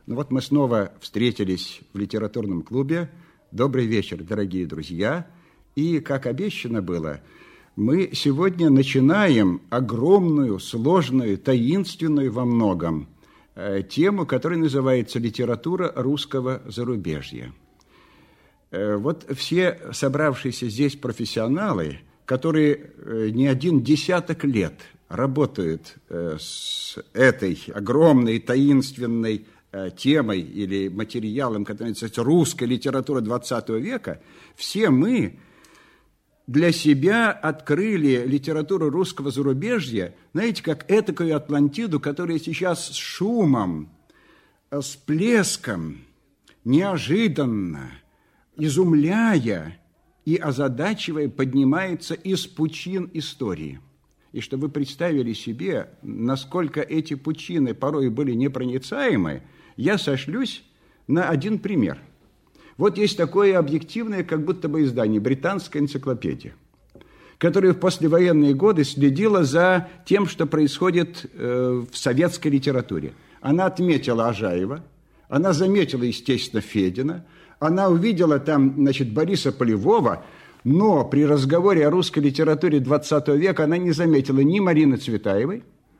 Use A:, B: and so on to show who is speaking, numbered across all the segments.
A: Ну вот мы снова встретились в литературном клубе. Добрый вечер, дорогие друзья. И, как обещано было, мы сегодня начинаем огромную, сложную, таинственную во многом тему, которая называется «Литература русского зарубежья». Вот все собравшиеся здесь профессионалы, которые не один десяток лет работают с этой огромной, таинственной темой или материалом, который называется «Русская литература XX века», все мы для себя открыли литературу русского зарубежья, знаете, как этакую Атлантиду, которая сейчас с шумом, с плеском, неожиданно, изумляя и озадачивая, поднимается из пучин истории. И чтобы вы представили себе, насколько эти пучины порой были непроницаемы, я сошлюсь на один пример. Вот есть такое объективное, как будто бы издание, британская энциклопедия, которая в послевоенные годы следила за тем, что происходит в советской литературе. Она отметила Ажаева, она заметила, естественно, Федина, она увидела там, значит, Бориса Полевого, но при разговоре о русской литературе XX века она не заметила ни Марины Цветаевой,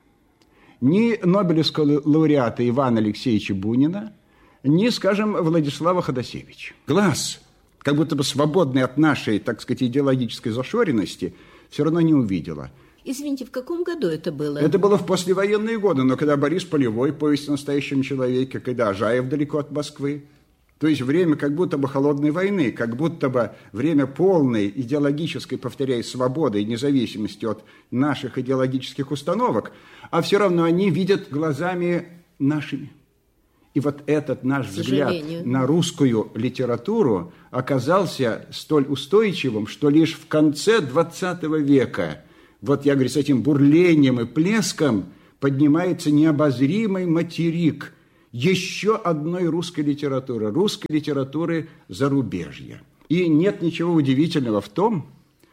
A: ни Нобелевского лауреата Ивана Алексеевича Бунина, ни, скажем, Владислава Ходосевича. Глаз, как будто бы свободный от нашей, так сказать, идеологической зашоренности, все равно не увидела.
B: Извините, в каком году это было?
A: Это было в послевоенные годы, но когда Борис Полевой, повесть о настоящем человеке, когда Ажаев далеко от Москвы. То есть время как будто бы холодной войны, как будто бы время полной идеологической, повторяю, свободы и независимости от наших идеологических установок, а все равно они видят глазами нашими. И вот этот наш взгляд на русскую литературу оказался столь устойчивым, что лишь в конце XX века, вот я говорю, с этим бурлением и плеском поднимается необозримый материк еще одной русской литературы зарубежья. И нет ничего удивительного в том,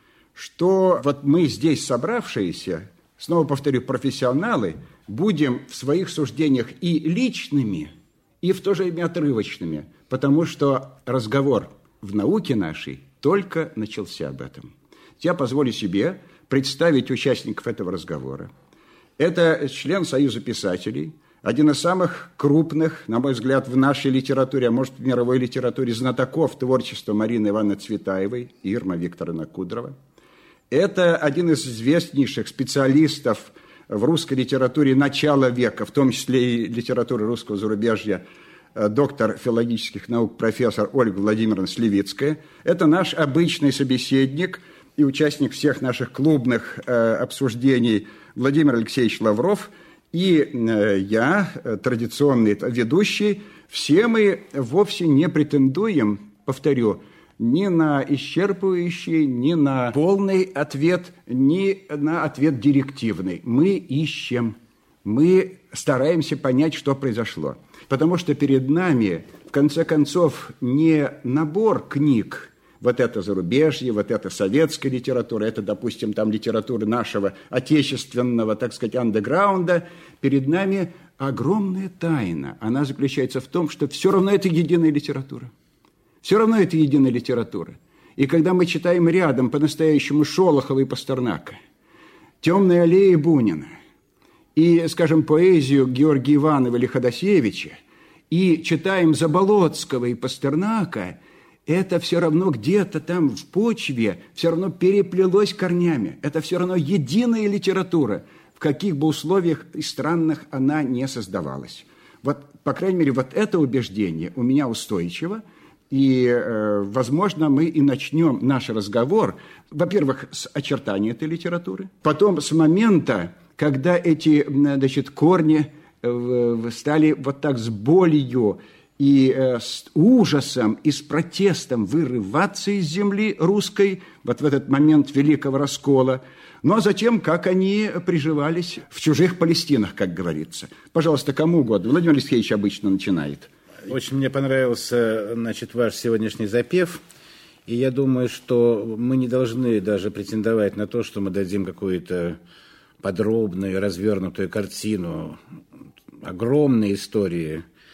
A: что вот мы здесь собравшиеся, снова повторю, профессионалы, будем в своих суждениях и личными, и в то же время отрывочными, потому что разговор в науке нашей только начался об этом. Я позволю себе представить участников этого разговора. Это член Союза писателей, один из самых крупных, на мой взгляд, в нашей литературе, а может, в мировой литературе, знатоков творчества Марины Ивановны Цветаевой и Ирма Викторовна Кудрова. Это один из известнейших специалистов в русской литературе начала века, в том числе и литературы русского зарубежья, доктор филологических наук, профессор Ольга Владимировна Сливицкая. Это наш обычный собеседник и участник всех наших клубных обсуждений Владимир Алексеевич Лавров. И я, традиционный ведущий, все мы вовсе не претендуем, повторю, ни на исчерпывающий, ни на полный ответ, ни на ответ директивный. Мы ищем, мы стараемся понять, что произошло. Потому что перед нами, в конце концов, не набор книг, вот это зарубежье, вот это советская литература, это, допустим, там литература нашего отечественного, так сказать, андеграунда. Перед нами огромная тайна. Она заключается в том, что все равно это единая литература. Все равно это единая литература. И когда мы читаем рядом по-настоящему Шолохова и Пастернака, «Темные аллеи» Бунина и, скажем, поэзию Георгия Иванова или Ходосевича, и читаем Заболоцкого и Пастернака, это все равно где-то там в почве, все равно переплелось корнями. Это все равно единая литература, в каких бы условиях и странных она не создавалась. Вот, по крайней мере, вот это убеждение у меня устойчиво. И, возможно, мы и начнем наш разговор, во-первых, с очертаний этой литературы, потом с момента, когда эти, значит, корни стали вот так с болью и с ужасом, и с протестом вырываться из земли русской, вот в этот момент великого раскола, ну а затем, как они приживались в чужих Палестинах, как говорится. Пожалуйста, кому угодно. Владимир Алексеевич обычно начинает.
C: Очень мне понравился, значит, ваш сегодняшний запев, и я думаю, что мы не должны даже претендовать на то, что мы дадим какую-то подробную, развернутую картину огромной истории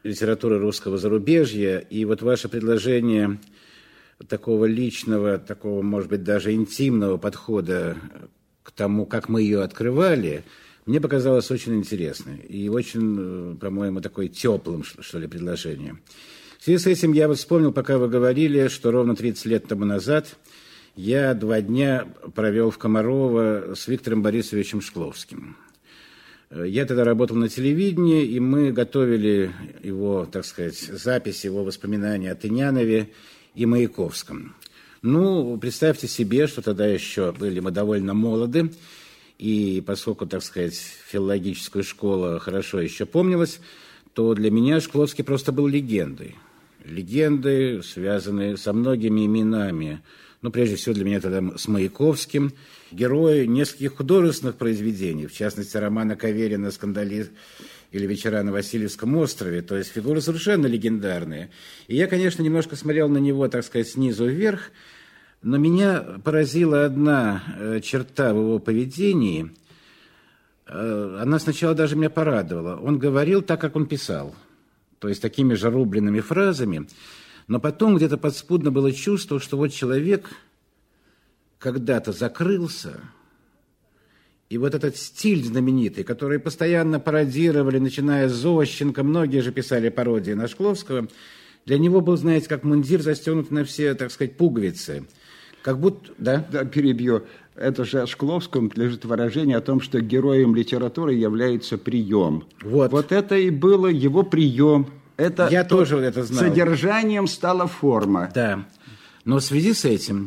C: литературы русского зарубежья, и вот ваше предложение такого личного, такого, может быть, даже интимного подхода к тому, как мы ее открывали, мне показалось очень интересным и очень, по-моему, такой теплым, что ли, предложением. В связи с этим я вот вспомнил, пока вы говорили, что ровно 30 лет тому назад я 2 дня провел в Комарово с Виктором Борисовичем Шкловским. Я тогда работал на телевидении, и мы готовили его, так сказать, запись, его воспоминаний о Тынянове и Маяковском. Ну, представьте себе, что тогда еще были мы довольно молоды, и поскольку, так сказать, филологическая школа хорошо еще помнилась, то для меня Шкловский просто был легендой. Легенды, связанные со многими именами. Ну, прежде всего, для меня тогда с Маяковским. Герой нескольких художественных произведений, в частности, романа Каверина «Скандалист» или «Вечера на Васильевском острове». То есть фигуры совершенно легендарные. И я, конечно, немножко смотрел на него, так сказать, снизу вверх, но меня поразила одна черта в его поведении. Она сначала даже меня порадовала. Он говорил так, как он писал. То есть такими же рубленными фразами. Но потом где-то подспудно было чувство, что вот человек когда-то закрылся, и вот этот стиль знаменитый, который постоянно пародировали, начиная с Зощенко, многие же писали пародии на Шкловского, для него был, знаете, как мундир застегнут на все, так сказать, пуговицы. Как будто, да?
A: Да, перебью. Это же Шкловскому лежит выражение о том, что героем литературы является прием. Вот это и было его прием. Это
C: я тоже это знал.
A: Содержанием стала форма.
C: Да. Но в связи с этим,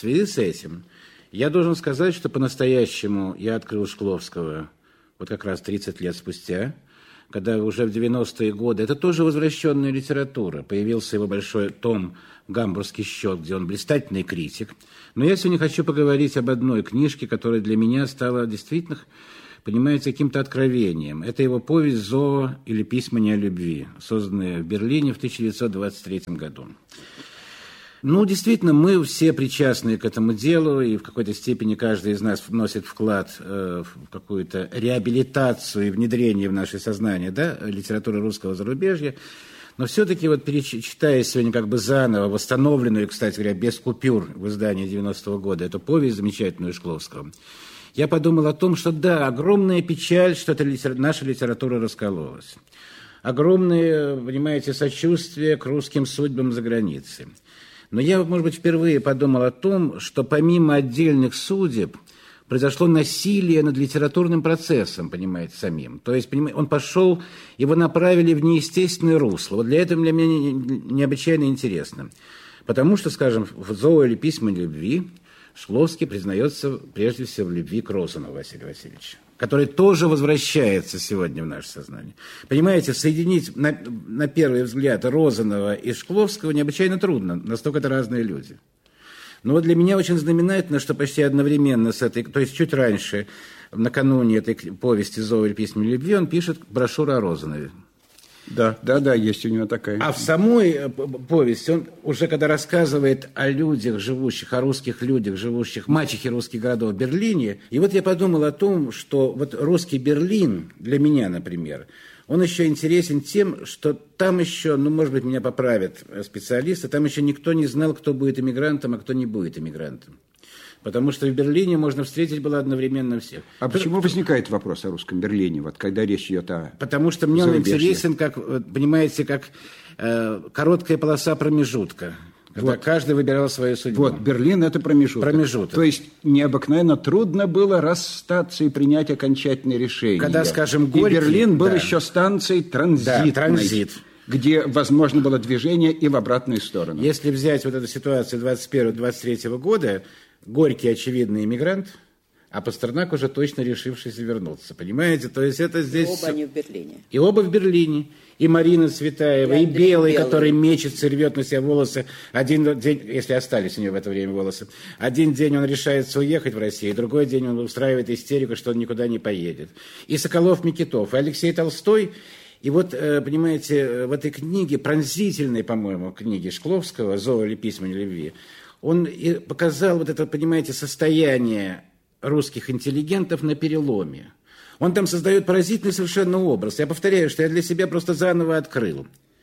C: я должен сказать, что по-настоящему я открыл Шкловского вот как раз 30 лет спустя, когда уже в 90-е годы, это тоже возвращенная литература, появился его большой том «Гамбургский счет», где он блистательный критик. Но я сегодня хочу поговорить об одной книжке, которая для меня стала действительно, понимаете, каким-то откровением. Это его повесть «Зоо» или «Письма не о любви», созданная в Берлине в 1923 году. Ну, действительно, мы все причастны к этому делу, и в какой-то степени каждый из нас вносит вклад в какую-то реабилитацию и внедрение в наше сознание, да, литературы русского зарубежья. Но все-таки, вот перечитая сегодня как бы заново, восстановленную, кстати говоря, без купюр в издании 90-го года, эту повесть замечательную Шкловского, я подумал о том, что да, огромная печаль, что наша литература раскололась. Огромное, понимаете, сочувствие к русским судьбам за границей. Но я, может быть, впервые подумал о том, что помимо отдельных судеб произошло насилие над литературным процессом, понимаете, самим. То есть, он пошел, его направили в неестественное русло. Вот для этого для меня необычайно интересно. Потому что, скажем, в «Зоо» или «Письма любви» Шкловский признается прежде всего в любви к Розанову Василию Васильевичу, который тоже возвращается сегодня в наше сознание. Понимаете, соединить на первый взгляд Розанова и Шкловского необычайно трудно, настолько это разные люди. Но вот для меня очень знаменательно, что почти одновременно с этой, то есть чуть раньше, накануне этой повести «Зоо» или «Письма любви», он пишет брошюру о Розанове.
A: Да, есть у него такая.
C: А в самой повести он уже когда рассказывает о людях, живущих, о русских людях, живущих в мачехе русских городов в Берлине, и вот я подумал о том, что вот русский Берлин, для меня, например, он еще интересен тем, что там еще, ну, может быть, меня поправят специалисты, там еще никто не знал, кто будет эмигрантом, а кто не будет эмигрантом. Потому что в Берлине можно встретить было одновременно всех.
A: А почему возникает вопрос о русском Берлине, вот когда речь идет о
C: Потому что мне он интересен, как, понимаете, как короткая полоса промежутка. Когда вот. Каждый выбирал свою судьбу.
A: Вот, Берлин – это промежуток. То есть необыкновенно трудно было расстаться и принять окончательное решение.
C: Когда, скажем, Горький...
A: И Берлин был еще станцией транзитной.
C: Да, транзит.
A: Где возможно было движение и в обратную сторону.
C: Если взять вот эту ситуацию 21-23 года, Горький очевидный иммигрант, а Пастернак уже точно решившийся вернуться. Понимаете? То есть это здесь...
B: И оба они в Берлине.
C: И оба в Берлине. И Марина Цветаева, и Белый, который мечется, рвет на себя волосы. Один день, если остались у него в это время волосы, один день он решается уехать в Россию, другой день он устраивает истерику, что он никуда не поедет. И Соколов-Микитов, и Алексей Толстой. И вот, понимаете, в этой книге, пронзительной, по-моему, книге Шкловского «Зоо» или «Письма любви», он и показал вот это, понимаете, состояние русских интеллигентов на переломе. Он там создает поразительный совершенно образ. Я повторяю, что я для себя просто заново открыл.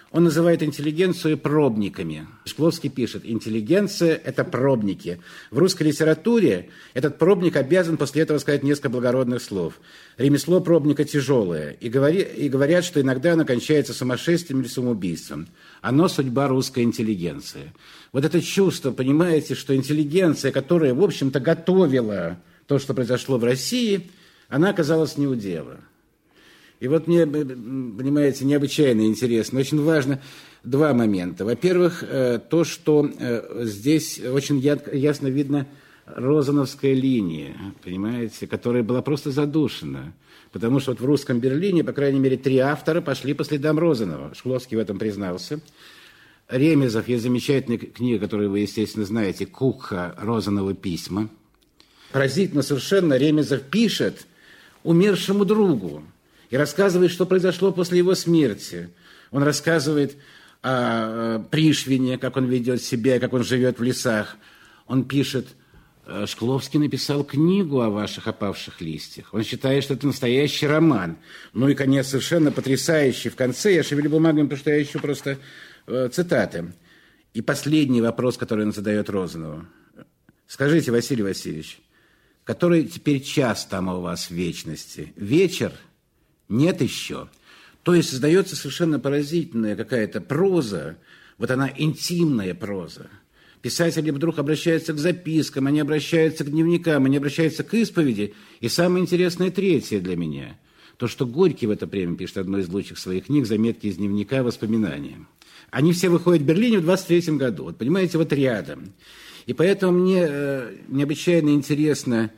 C: Он называет интеллигенцию пробниками. Шкловский пишет: интеллигенция – это пробники. В русской литературе этот пробник обязан после этого сказать несколько благородных слов. Ремесло пробника тяжелое, и говорят, что иногда оно кончается сумасшествием или самоубийством. Оно судьба русской интеллигенции. Вот это чувство, понимаете, что интеллигенция, которая, в общем-то, готовила то, что произошло в России, она оказалась не у дела. И вот мне, понимаете, необычайно интересно. Очень важно два момента. Во-первых, то, что здесь очень ясно видно розановская линия, понимаете, которая была просто задушена. Потому что вот в русском Берлине, по крайней мере, 3 автора пошли по следам Розанова. Шкловский в этом признался. Ремезов, есть замечательная книга, которую вы, естественно, знаете, «Кукха. Розановы письма». Поразительно совершенно, Ремезов пишет умершему другу и рассказывает, что произошло после его смерти. Он рассказывает о Пришвине, как он ведет себя, как он живет в лесах. Он пишет: Шкловский написал книгу о ваших опавших листьях. Он считает, что это настоящий роман. Ну и конец совершенно потрясающий. В конце я шевелю бумагами, потому что я ищу просто цитаты. И последний вопрос, который он задает Розанову. Скажите, Василий Васильевич, который теперь час там у вас в вечности? Вечер? Нет еще. То есть создается совершенно поразительная какая-то проза, вот она интимная проза. Писатели вдруг обращаются к запискам, они обращаются к дневникам, они обращаются к исповеди. И самое интересное третье для меня, то, что Горький в это время пишет одну из лучших своих книг «Заметки из дневника. Воспоминания». Они все выходят в Берлине в 23 году, вот понимаете, вот рядом. И поэтому мне необычайно интересно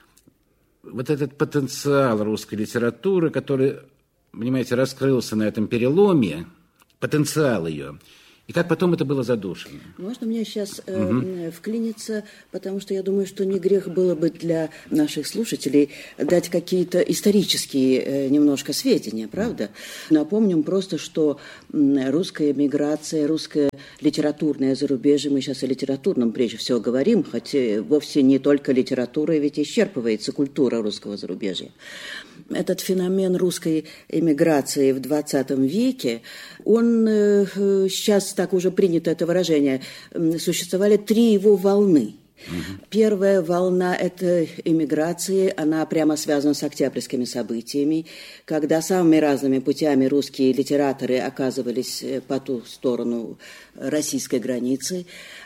C: вот этот потенциал русской литературы, который, понимаете, раскрылся на этом переломе, потенциал ее, и как потом это было задушено.
B: Можно мне сейчас вклиниться, потому что я думаю, что не грех было бы для наших слушателей дать какие-то исторические немножко сведения, правда? Напомним просто, что русская эмиграция, русская литературное зарубежье, мы сейчас о литературном прежде всего говорим, хотя вовсе не только литература, ведь исчерпывается культура русского зарубежья. Этот феномен русской эмиграции в XX веке, он, сейчас так уже принято это выражение, существовали 3 его волны. Первая волна этой эмиграции, она прямо связана с октябрьскими событиями, когда самыми разными путями русские литераторы оказывались по ту сторону российской границы.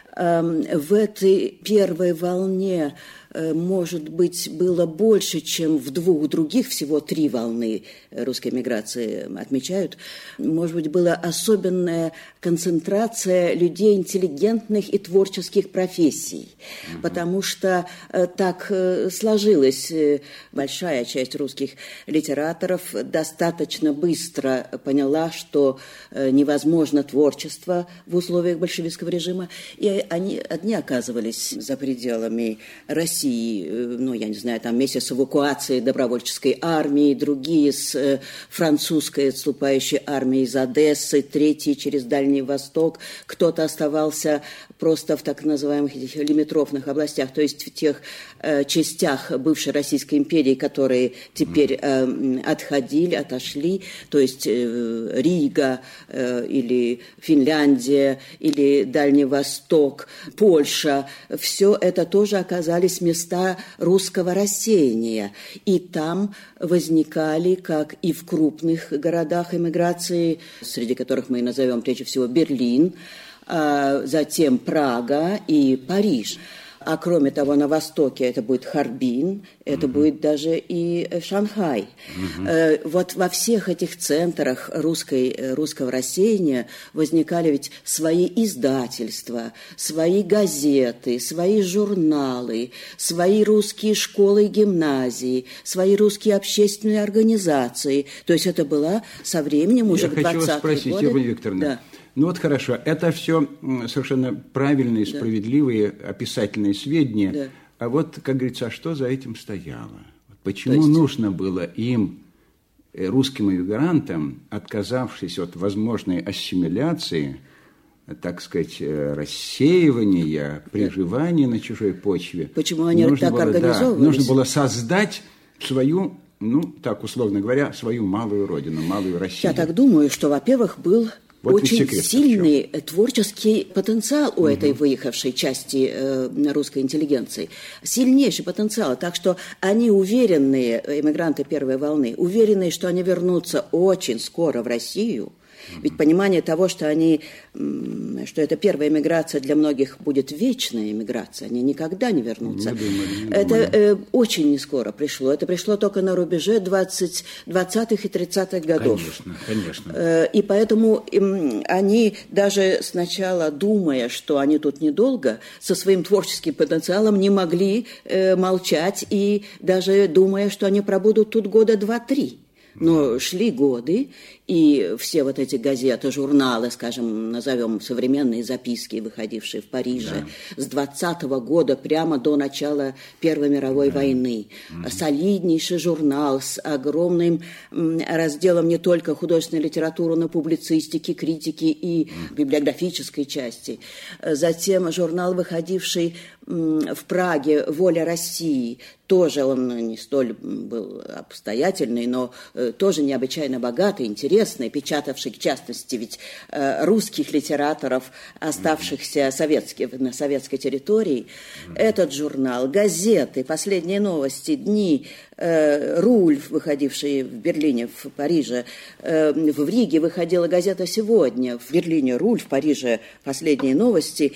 B: В этой первой волне, может быть, было больше, чем в 2 других, всего 3 волны русской миграции отмечают. Может быть, была особенная концентрация людей интеллигентных и творческих профессий, потому что так сложилось. Большая часть русских литераторов достаточно быстро поняла, что невозможно творчество в условиях большевистского режима, и они одни оказывались за пределами России, ну, я не знаю, там вместе с эвакуацией добровольческой армии, другие с французской отступающей армией из Одессы, третьи через Дальний Восток, кто-то оставался просто в так называемых этих лимитрофных областях, то есть в тех частях бывшей Российской империи, которые теперь отошли, то есть Рига или Финляндия или Дальний Восток, Польша, все это тоже оказались места русского рассеяния. И там возникали, как и в крупных городах эмиграции, среди которых мы назовем прежде всего Берлин, затем Прага и Париж. А кроме того, на востоке это будет Харбин, это будет даже и Шанхай. Вот во всех этих центрах русского рассеяния возникали ведь свои издательства, свои газеты, свои журналы, свои русские школы и гимназии, свои русские общественные организации. То есть это была со временем уже в 20-е годы.
A: Я хочу вас спросить, Ева Викторовна. Да. Ну вот хорошо, это все совершенно правильные, справедливые описательные сведения. Да. А вот, как говорится, а что за этим стояло? Почему нужно было им, русским иммигрантам, отказавшись от возможной ассимиляции, так сказать, рассеивания, приживания на чужой почве?
B: Почему они так организовывались?
A: Нужно было создать свою, ну, так условно говоря, свою малую родину, малую Россию.
B: Я так думаю, что, во-первых, был
A: Вот
B: очень сильный творческий потенциал у этой выехавшей части русской интеллигенции. Сильнейший потенциал. Так что они уверенные, эмигранты первой волны, уверенные, что они вернутся очень скоро в Россию. Ведь понимание того, что это первая эмиграция для многих будет вечная эмиграция, они никогда не вернутся. Не думали. Это очень не скоро пришло. Это пришло только на рубеже 20-х и 30-х годов.
C: Конечно.
B: И поэтому они даже сначала, думая, что они тут недолго, со своим творческим потенциалом не могли молчать, и даже думая, что они пробудут тут года 2-3. Но шли годы, и все вот эти газеты, журналы, скажем, назовем современные записки, выходившие в Париже, с 20-го года прямо до начала Первой мировой войны. Солиднейший журнал с огромным разделом не только художественной литературы, но публицистики, критики и библиографической части. Затем журнал, выходивший в Праге «Воля России», тоже он не столь был обстоятельный, но тоже необычайно богатый, интересный, печатавший, в частности, ведь русских литераторов, оставшихся на советской территории. Этот журнал, газеты, последние новости, дни, «Руль», выходивший в Берлине, в Париже, в Риге выходила газета «Сегодня», в Берлине «Руль», в Париже «Последние новости»,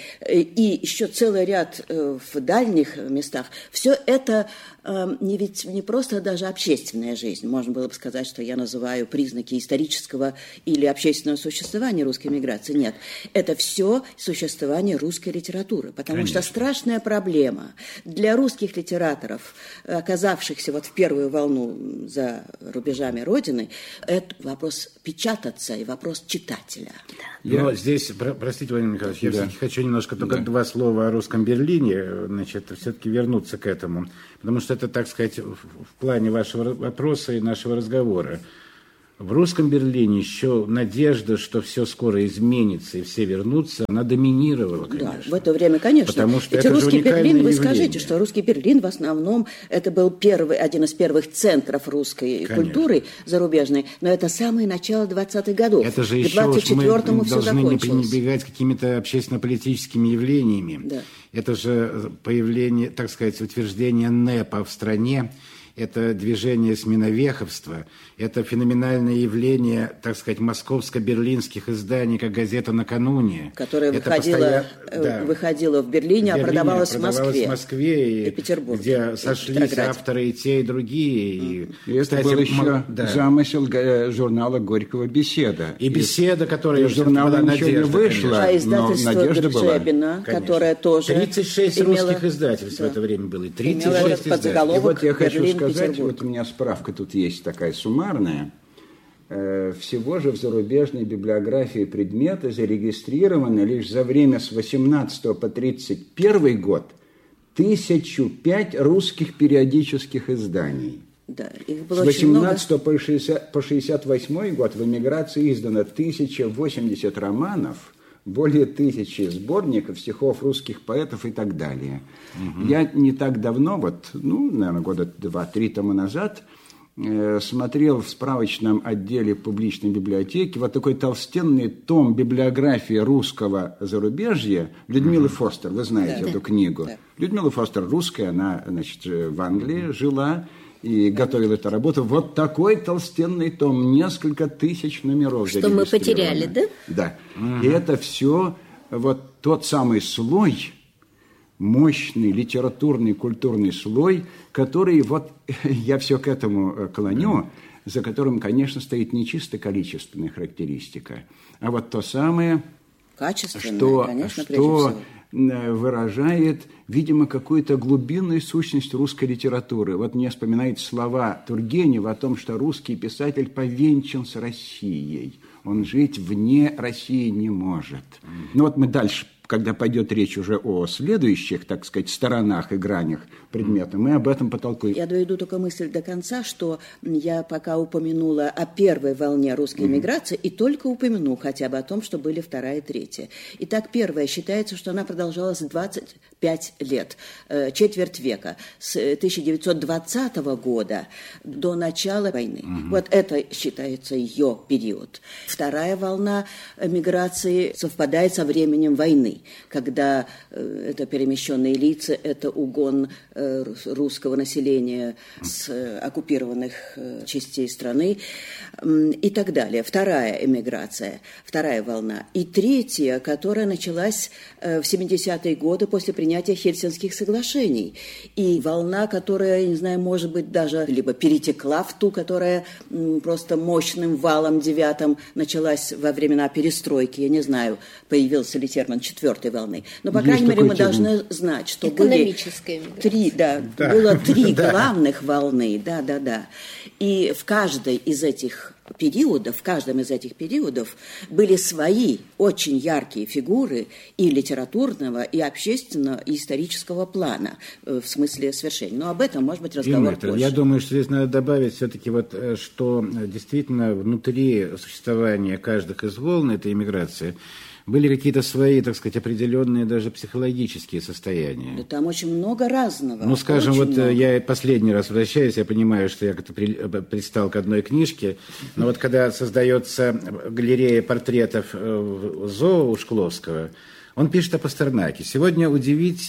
B: и еще целый ряд в дальних местах. Все это ведь не просто даже общественная жизнь. Можно было бы сказать, что я называю признаки исторического или общественного существования русской миграции. Нет, это все существование русской литературы. Потому что страшная проблема для русских литераторов, оказавшихся вот в первую волну за рубежами Родины, это вопрос печататься и вопрос читателя.
C: Но здесь, простите, Владимир Николаевич, я все-таки хочу немножко только два слова о русском Берлине, значит, все-таки вернуться к этому. Потому что это, так сказать, в плане вашего вопроса и нашего разговора. В русском Берлине еще надежда, что все скоро изменится и все вернутся, она доминировала, конечно.
B: Да, в это время, конечно.
C: Потому что
B: ведь
C: это
B: русский Берлин,
C: явление.
B: вы скажите, что русский Берлин в основном это был один из первых центров русской культуры зарубежной, но это самое начало 20-х годов.
C: Это же еще
B: к 24-му все
C: должны не
B: закончилось.
C: пренебрегать какими-то общественно-политическими явлениями.
B: Да.
C: Это же появление, так сказать, утверждение НЭПа в стране. Это движение сменовеховства, это феноменальное явление, так сказать, московско-берлинских изданий, как газета «Накануне».
B: Которая выходила в Берлине, а продавалась в Москве и Петербурге.
C: Где сошлись авторы и те, и другие.
A: И это был еще замысел журнала Горького «Беседа».
C: И «Беседа», которая
A: журнала ничего не вышла,
B: а издательство Герцебина, которое тоже
C: 36 русских издательств в это время было. 36 издательств.
A: И вот я хочу сказать, вот у меня справка тут есть такая суммарная. Всего же в зарубежной библиографии предмета зарегистрировано лишь за время с 18 по 31 год 1005 русских периодических изданий.
B: Да, их было
A: с 18 по 68 год в эмиграции издано 1080 романов, более 1000 сборников стихов русских поэтов и так далее. Я не так давно, наверное, года 2-3 тому назад, смотрел в справочном отделе публичной библиотеки вот такой толстенный том библиографии русского зарубежья Людмилы Фостер. Вы знаете эту книгу. Да. Людмила Фостер русская, она, значит, в Англии жила и готовила эту работу. Вот такой толстенный том, несколько тысяч номеров.
D: Что мы потеряли, да?
A: Да. И это все вот тот самый слой, мощный литературный, культурный слой, который, вот я все к этому клоню, за которым, конечно, стоит не чисто количественная характеристика, а вот то самое, что выражает, видимо, какую-то глубинную сущность русской литературы. Вот мне вспоминают слова Тургенева о том, что русский писатель повенчан с Россией. Он жить вне России не может. Ну вот мы дальше когда пойдет речь уже о следующих, так сказать, сторонах и гранях предмета, мы об этом потолкуем.
B: Я доведу только мысль до конца, что я пока упомянула о первой волне русской эмиграции и только упомяну хотя бы о том, что были вторая и третья. Итак, первая считается, что она продолжалась 25 лет, четверть века, с 1920 года до начала войны. Вот это считается ее период. Вторая волна эмиграции совпадает со временем войны, когда это перемещенные лица, это угон русского населения с оккупированных частей страны и так далее. Вторая эмиграция, вторая волна. И третья, которая началась в 70-е годы после принятия Хельсинских соглашений. И волна, которая, не знаю, может быть, даже либо перетекла в ту, которая просто мощным валом девятым началась во времена перестройки. Я не знаю, появился ли термин четвертой волны. Но, по крайней мере, мы должны знать, что были было три главных волны. Да. И в каждом из этих периодов были свои очень яркие фигуры и литературного, и общественного, и исторического плана в смысле свершения. Но об этом, может быть, разговор позже.
C: Я думаю, что здесь надо добавить все-таки, что действительно внутри существования каждых из волн этой эмиграции были какие-то свои, так сказать, определенные даже психологические состояния.
B: Да там очень много разного.
C: Ну, скажем, я последний раз возвращаюсь, я понимаю, что я как-то пристал к одной книжке, но когда создается галерея портретов ЗОО у Шкловского, он пишет о Пастернаке. Сегодня удивить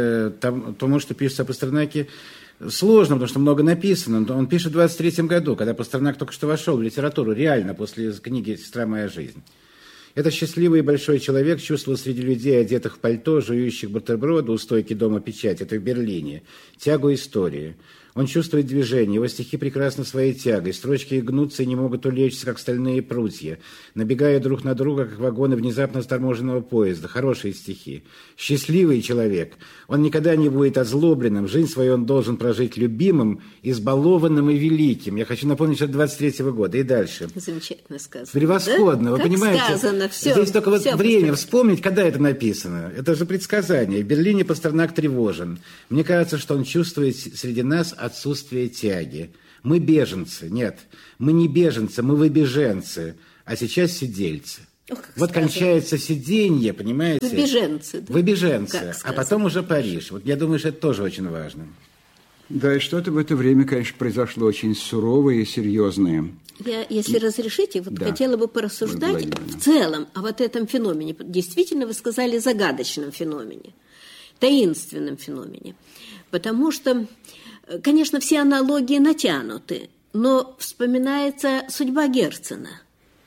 C: тому, что пишется о Пастернаке, сложно, потому что много написано. Он пишет в 23-м году, когда Пастернак только что вошел в литературу, реально, после книги «Сестра моя жизнь». Этот счастливый и большой человек чувствовал среди людей, одетых в пальто, жующих бутерброды у стойки дома печати, это в Берлине, тягу истории. Он чувствует движение, его стихи прекрасны своей тягой, строчки гнутся и не могут улечься, как стальные прутья, набегая друг на друга, как вагоны внезапно заторможенного поезда. Хорошие стихи. Счастливый человек. Он никогда не будет озлобленным, жизнь свою он должен прожить любимым, избалованным и великим. Я хочу напомнить, что это 23-го года. И дальше.
D: Замечательно сказано.
C: Превосходно, да? Вы
D: как
C: понимаете?
D: Сказано, все,
C: здесь только
D: все
C: время вспомнить, когда это написано. Это же предсказание. В Берлине Пастернак тревожен. Мне кажется, что он чувствует среди нас отсутствие тяги. Мы беженцы. Нет, мы не беженцы, мы выбеженцы, а сейчас сидельцы. Кончается сиденье, понимаете?
D: Выбеженцы. Да?
C: Выбеженцы, а потом уже Париж. Я думаю, что это тоже очень важно.
A: Да, и что-то в это время, конечно, произошло очень суровое и серьезное.
D: Я, если разрешите, хотела бы порассуждать в целом о этом феномене. Действительно, вы сказали загадочном феномене, таинственном феномене. Потому что, конечно, все аналогии натянуты, но вспоминается судьба Герцена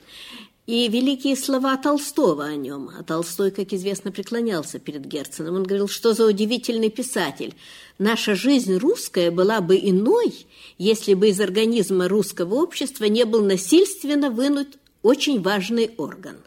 D: и великие слова Толстого о нем. А Толстой, как известно, преклонялся перед Герценом. Он говорил, что за удивительный писатель. Наша жизнь русская была бы иной, если бы из организма русского общества не был насильственно вынут очень важный орган.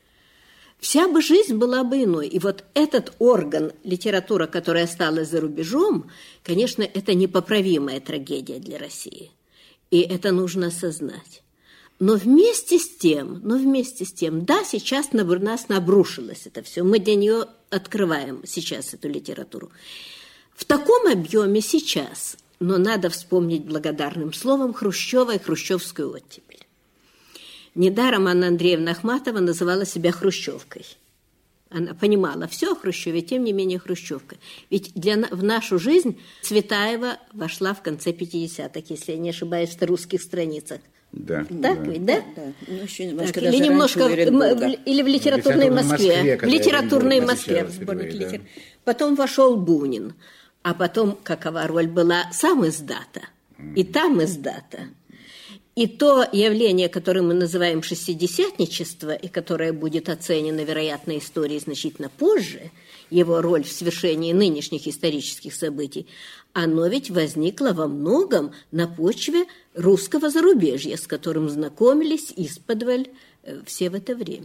D: Вся бы жизнь была бы иной. И этот орган, литература, которая осталась за рубежом, конечно, это непоправимая трагедия для России. И это нужно осознать. Но вместе с тем, да, сейчас на нас набрушилось это все. Мы для нее открываем сейчас эту литературу. В таком объеме сейчас, но надо вспомнить благодарным словом Хрущева и хрущевскую оттепель. Недаром Анна Андреевна Ахматова называла себя хрущевкой. Она понимала все о Хрущеве, тем не менее хрущевка. Ведь в нашу жизнь Цветаева вошла в конце 50-х, если я не ошибаюсь, в русских страницах.
A: Да.
D: Так ведь, да?
B: Да.
D: Или немножко, или в литературной Москве. В литературной Москве. Потом вошел Бунин. А потом, какова роль была сам издата. И там издата. И то явление, которое мы называем шестидесятничество, и которое будет оценено, вероятно, историей значительно позже, его роль в свершении нынешних исторических событий, оно ведь возникло во многом на почве русского зарубежья, с которым знакомились исподволь все в это время.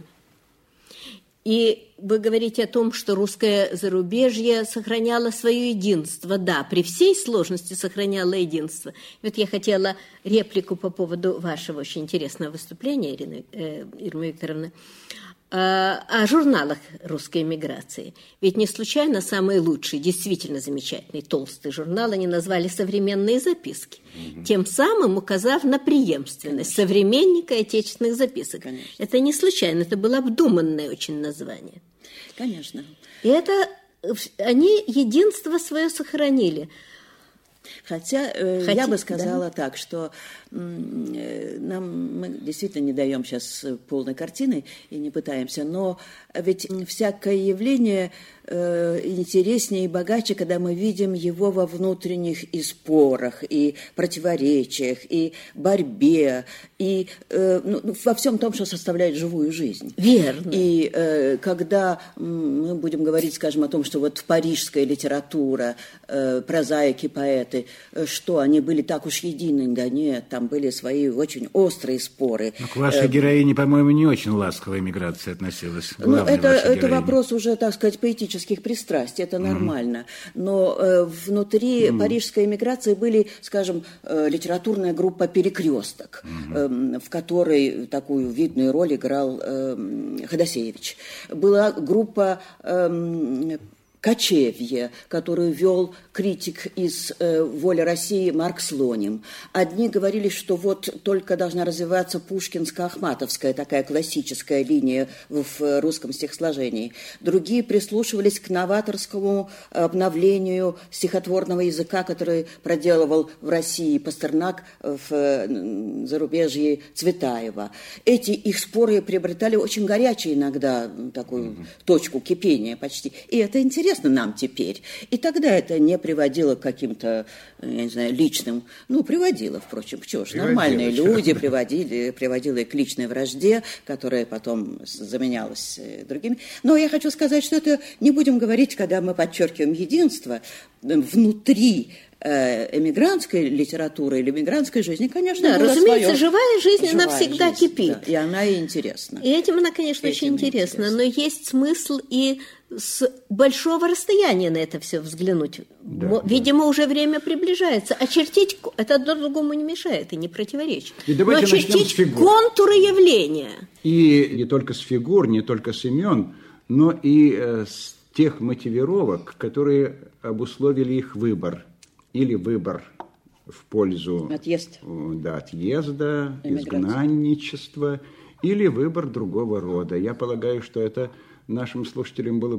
D: И вы говорите о том, что русское зарубежье сохраняло свое единство. Да, при всей сложности сохраняло единство. Я хотела реплику по поводу вашего очень интересного выступления, Ирина Викторовна. о журналах русской эмиграции. Ведь не случайно самые лучшие, действительно замечательные толстые журналы они назвали «Современные записки», тем самым указав на преемственность современника и отечественных записок.
B: Конечно.
D: Это не случайно, это было обдуманное очень название.
B: Конечно.
D: И это они единство свое сохранили.
B: Хотя я бы сказала так, что мы действительно не даем сейчас полной картины и не пытаемся, но ведь всякое явление интереснее и богаче, когда мы видим его во внутренних и спорах, и противоречиях, и борьбе, и во всем том, что составляет живую жизнь.
D: Верно.
B: И когда мы будем говорить, скажем, о том, что вот парижская литература, прозаики, поэты, что они были так уж едины, да нет, там были свои очень острые споры.
C: Но к вашей героине, по-моему, не очень ласковая миграция относилась.
B: Это вопрос уже, так сказать, поэтических пристрастий, это нормально. Но внутри парижской эмиграции были, скажем, литературная группа «Перекресток», в которой такую видную роль играл Ходосевич. Была группа «Кочевье», которую вел критик из «Воли России» Марк Слоним. Одни говорили, что вот только должна развиваться пушкинско-ахматовская такая классическая линия в русском стихосложении. Другие прислушивались к новаторскому обновлению стихотворного языка, который проделывал в России Пастернак, в зарубежье Цветаева. Эти их споры приобретали очень горячие иногда такую точку кипения почти. И это интересно нам теперь. И тогда это не приводило к каким-то, я не знаю, личным... приводило, впрочем, чего ж, нормальные люди приводило и к личной вражде, которая потом заменялась другими. Но я хочу сказать, что это не будем говорить, когда мы подчеркиваем единство внутри эмигрантской литературы или эмигрантской жизни, конечно,
D: да, разумеется, живая жизнь, она всегда
B: жизнь,
D: кипит.
B: Да, и она и интересна.
D: И этим она, конечно, очень интересна. Но есть смысл и с большого расстояния на это все взглянуть. Да, видимо, уже время приближается. Очертить это одно другому не мешает и не противоречит.
A: И давайте
D: но очертить контуры явления.
A: И не только с фигур, не только с имен, но и с тех мотивировок, которые обусловили их выбор. Или выбор в пользу отъезда, изгнанничества, или выбор другого рода. Я полагаю, что это нашим слушателям было